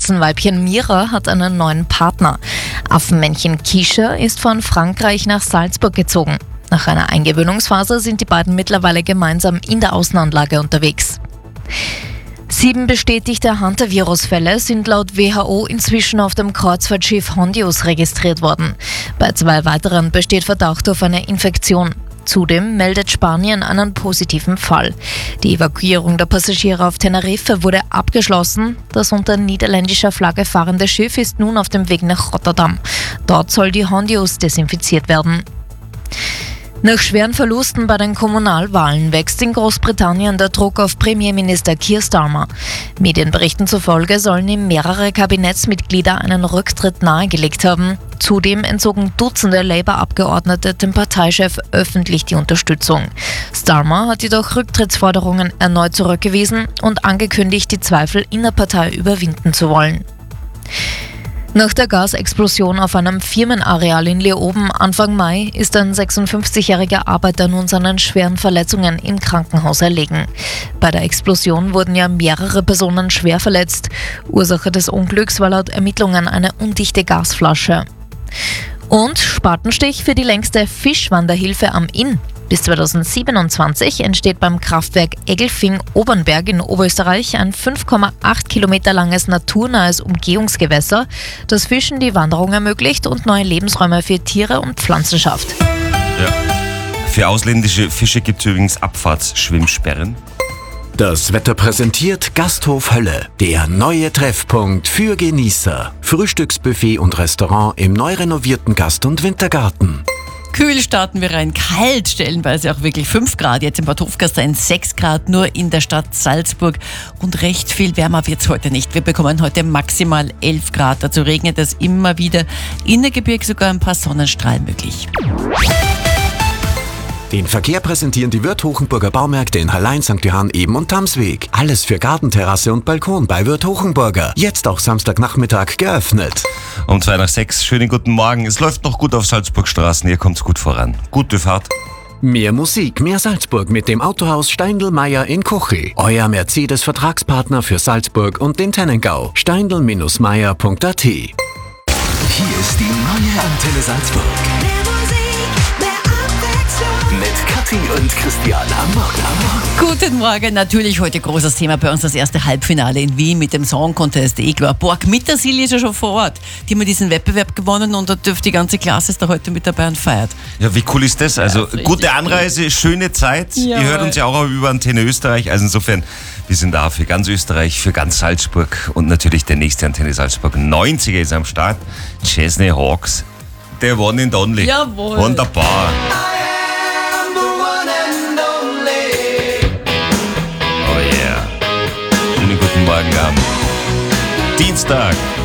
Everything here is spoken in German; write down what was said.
Katzenweibchen Mira hat einen neuen Partner. Affenmännchen Kisha ist von Frankreich nach Salzburg gezogen. Nach einer Eingewöhnungsphase sind die beiden mittlerweile gemeinsam in der Außenanlage unterwegs. 7 bestätigte Hantavirus-Fälle sind laut WHO inzwischen auf dem Kreuzfahrtschiff Hondius registriert worden. Bei 2 weiteren besteht Verdacht auf eine Infektion. Zudem meldet Spanien einen positiven Fall. Die Evakuierung der Passagiere auf Teneriffa wurde abgeschlossen. Das unter niederländischer Flagge fahrende Schiff ist nun auf dem Weg nach Rotterdam. Dort soll die Hondius desinfiziert werden. Nach schweren Verlusten bei den Kommunalwahlen wächst in Großbritannien der Druck auf Premierminister Keir Starmer. Medienberichten zufolge sollen ihm mehrere Kabinettsmitglieder einen Rücktritt nahegelegt haben. Zudem entzogen Dutzende Labour-Abgeordnete dem Parteichef öffentlich die Unterstützung. Starmer hat jedoch Rücktrittsforderungen erneut zurückgewiesen und angekündigt, die Zweifel in der Partei überwinden zu wollen. Nach der Gasexplosion auf einem Firmenareal in Leoben Anfang Mai ist ein 56-jähriger Arbeiter nun seinen schweren Verletzungen im Krankenhaus erlegen. Bei der Explosion wurden ja mehrere Personen schwer verletzt. Ursache des Unglücks war laut Ermittlungen eine undichte Gasflasche. Und Spatenstich für die längste Fischwanderhilfe am Inn. Bis 2027 entsteht beim Kraftwerk Egelfing-Obernberg in Oberösterreich ein 5,8 Kilometer langes naturnahes Umgehungsgewässer, das Fischen die Wanderung ermöglicht und neue Lebensräume für Tiere und Pflanzen schafft. Ja. Für ausländische Fische gibt es übrigens Abfahrtsschwimmsperren. Das Wetter präsentiert Gasthof Hölle, der neue Treffpunkt für Genießer. Frühstücksbuffet und Restaurant im neu renovierten Gast- und Wintergarten. Kühl starten wir rein, kalt stellenweise auch wirklich 5 Grad. Jetzt in Bad Hofgastein 6 Grad, nur in der Stadt Salzburg. Und recht viel wärmer wird es heute nicht. Wir bekommen heute maximal 11 Grad. Dazu regnet es immer wieder. In der Gebirg sogar ein paar Sonnenstrahlen möglich. Den Verkehr präsentieren die Wirth Hochenburger Baumärkte in Hallein, St. Johann, Eben und Tamsweg. Alles für Gartenterrasse und Balkon bei Wirth Hochenburger. Jetzt auch Samstagnachmittag geöffnet. Um 5:02, schönen guten Morgen. Es läuft noch gut auf Salzburgstraßen, ihr kommt gut voran. Gute Fahrt. Mehr Musik, mehr Salzburg mit dem Autohaus Steindl-Meyer in Kochi. Euer Mercedes-Vertragspartner für Salzburg und den Tennengau. steindl-meyer.at. Hier ist die neue Antenne Salzburg. Mit Kathi und Christian am Morgen. Guten Morgen, natürlich heute großes Thema bei uns, das erste Halbfinale in Wien mit dem Song Contest. Igor Borg mit der Silje ist ja schon vor Ort. Die haben diesen Wettbewerb gewonnen und da dürfte die ganze Klasse ist da heute mit dabei und feiert. Ja, wie cool ist das? Also gute Anreise, schöne Zeit. Ja, ihr hört uns ja auch über Antenne Österreich. Also insofern, wir sind da für ganz Österreich, für ganz Salzburg und natürlich der nächste Antenne Salzburg 90er ist am Start. Chesney Hawks, der One and Only. Jawohl. Wunderbar. Oh yeah. Schönen guten Morgen am Dienstag.